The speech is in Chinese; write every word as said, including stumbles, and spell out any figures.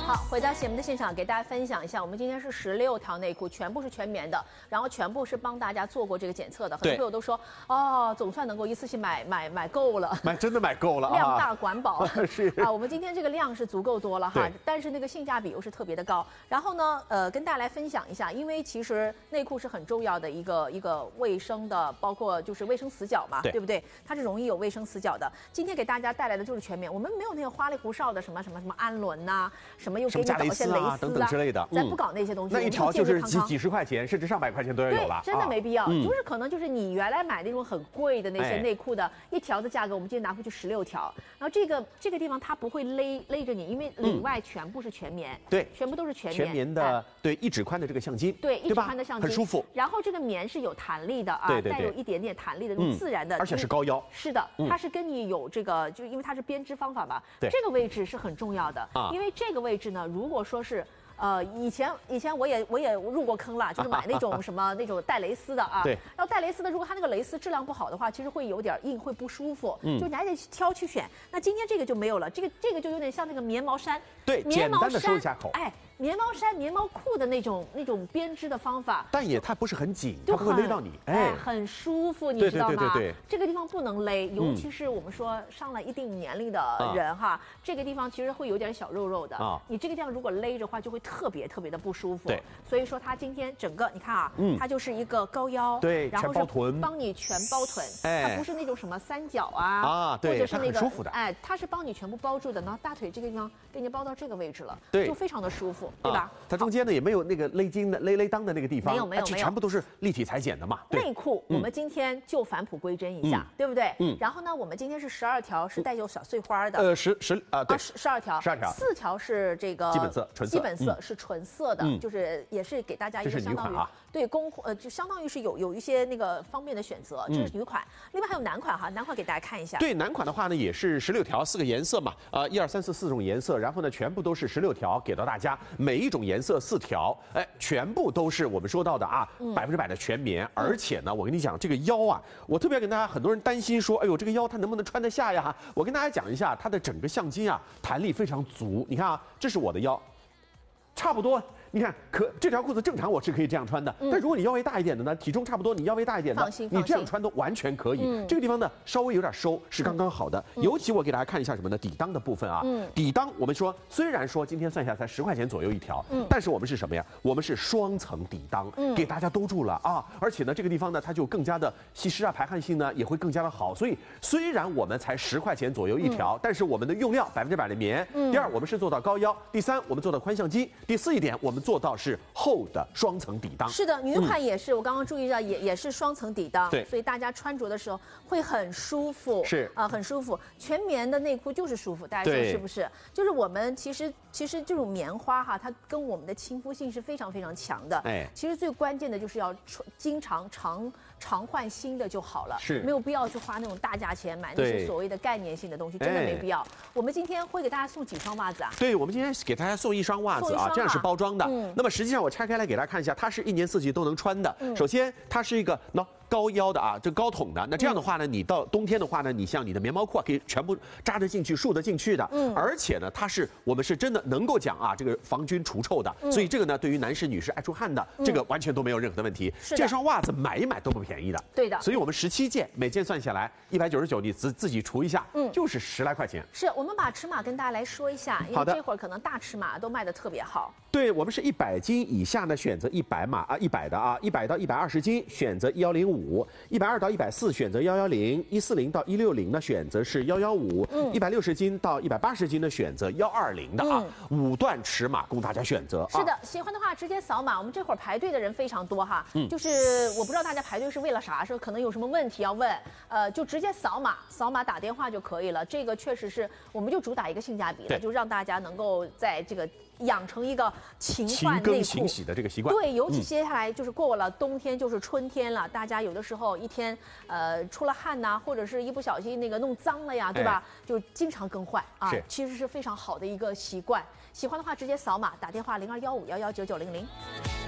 好，回到节目的现场，给大家分享一下，我们今天是十六条内裤，全部是全棉的，然后全部是帮大家做过这个检测的。很多朋友都说，哦，总算能够一次性买买买够了， 买真的买够了， 量大管饱。 是啊，我们今天这个量是足够多了哈，但是那个性价比又是特别的高。然后呢，呃，跟大家来分享一下，因为其实内裤是很重要的一个一个卫生的，包括就是卫生死角嘛， 对, 对不对？它是容易有卫生死角的。今天给大家带来的就是全棉，我们没有那个花里胡哨的什么什么什么氨纶呐、啊，什么又给你搞一些蕾丝啊等等之类的， 咱不搞那些东西。 那一条就是几几十块钱，甚至上百块钱都要有了。 对，真的没必要。就是可能就是你原来买那种很贵的那些内裤的，一条的价格，我们今天拿回去十六条。然后这个这个地方它不会勒勒着你，因为里外全部是全棉， 对， 全部都是全棉。 全棉的，对，一指宽的这个橡筋， 对，一指宽的橡筋很舒服。 然后这个棉是有弹力的啊， 对对对， 带有一点点弹力的，这种自然的， 而且是高腰。 是的，它是跟你有这个，就因为它是编织方法嘛， 对， 这个位置是很重要的，因为这个位置呢，如果说是。呃，以前以前我也我也入过坑了，就是买那种什么那种带蕾丝的啊。 对。 然后带蕾丝的，如果它那个蕾丝质量不好的话，其实会有点硬，会不舒服。嗯。就你还得挑去选。那今天这个就没有了，这个这个就有点像那个棉毛衫。 对， 棉毛衫。 简单的收一下口。 哎，棉毛衫、棉毛裤的那种那种编织的方法。 但也它不是很紧，它不会勒到你。 哎，很舒服，你知道吗？ 对对对对对。 这个地方不能勒，尤其是我们说上了一定年龄的人哈，这个地方其实会有点小肉肉的啊。你这个地方如果勒着话，就会特别特别的不舒服。 对， 所以说它今天整个你看啊，嗯，它就是一个高腰， 对， 然后是帮你全包臀，哎，它不是那种什么三角啊， 啊，对， 或者是那个舒服的， 哎，它是帮你全部包住的，然后大腿这个地方给你包到这个位置了， 对， 就非常的舒服，对吧？ 它中间呢也没有那个勒筋的勒勒裆的那个地方， 没有没有没有， 全部都是立体裁剪的嘛。 内裤我们今天就返璞归真一下，对不对？嗯。然后呢，我们今天是十二条，是带有小碎花的， 呃，十十啊，对， 十十二条， 十二条， 四条是这个基本色，纯色， 基本色是纯色的，就是也是给大家一个相当于对公呃，就相当于是有有一些那个方便的选择，这是女款。另外还有男款哈，男款给大家看一下。 对，男款的话呢也是十六条，四个颜色嘛，呃，一二三四四种颜色，然后呢全部都是十六条给到大家，每一种颜色四条，哎，全部都是我们说到的啊，百分之百的全棉，而且呢，我跟你讲这个腰啊，我特别跟大家很多人担心说，哎呦这个腰它能不能穿得下呀？我跟大家讲一下，它的整个橡筋啊弹力非常足，你看啊，这是我的腰，差不多。你看，可这条裤子正常我是可以这样穿的，嗯、但如果你腰围大一点的呢，体重差不多，你腰围大一点的，你这样穿都完全可以。嗯、这个地方呢稍微有点收是刚刚好的，嗯、尤其我给大家看一下什么呢？底裆的部分啊，嗯、底裆我们说虽然说今天算下才十块钱左右一条，嗯、但是我们是什么呀？我们是双层底裆，嗯、给大家兜住了啊，而且呢这个地方呢它就更加的吸湿啊，排汗性呢也会更加的好。所以虽然我们才十块钱左右一条，嗯、但是我们的用料百分之百的棉。嗯、第二，我们是做到高腰；第三，我们做到宽橡筋；第四一点，我们做到是厚的双层底裆。 是的，女款也是，嗯、我刚刚注意到也也是双层底裆， 对， 所以大家穿着的时候会很舒服， 是啊、呃，很舒服。全棉的内裤就是舒服，大家说是不是？就是我们其实其实这种棉花哈，它跟我们的亲肤性是非常非常强的。哎，其实最关键的就是要经常常常换新的就好了， 是没有必要去花那种大价钱买那些所谓的概念性的东西，真的没必要。我们今天会给大家送几双袜子啊？ 对，我们今天给大家送一双袜子啊，这样是包装的。嗯，那么实际上我拆开来给大家看一下，它是一年四季都能穿的。嗯、首先，它是一个喏。高腰的啊，这高筒的，那这样的话呢，你到冬天的话呢，你像你的棉毛裤啊，可以全部扎得进去、束得进去的。嗯，而且呢，它是我们是真的能够讲啊，这个防菌除臭的。嗯、所以这个呢，对于男士、女士爱出汗的，这个完全都没有任何的问题。 是这双袜子买一买都不便宜的。 对的。 所以我们十七件，每件算下来一百九十九，你自自己除一下，嗯，就是十来块钱。 是我们把尺码跟大家来说一下，因为这会儿可能大尺码都卖得特别好。 对，我们是一百斤以下呢，选择一百码啊，一百的啊，一百到一百二十斤选择一幺零五，一百二到一百四选择幺幺零，一四零到一六零呢选择是幺幺五，一百六十斤到一百八十斤呢选择幺二零的啊，嗯、五段尺码供大家选择。 是的，啊、喜欢的话直接扫码。我们这会儿排队的人非常多哈，嗯、就是我不知道大家排队是为了啥，说可能有什么问题要问，呃，就直接扫码，扫码打电话就可以了。这个确实是，我们就主打一个性价比的，就让大家能够在这个。养成一个勤换内裤、勤更勤洗的这个习惯。 对，尤其接下来就是过了冬天，就是春天了，嗯、大家有的时候一天呃出了汗呐、啊，或者是一不小心那个弄脏了呀，对吧？哎、就经常更换啊，其实是非常好的一个习惯。喜欢的话直接扫码打电话零二幺五幺幺九九零零。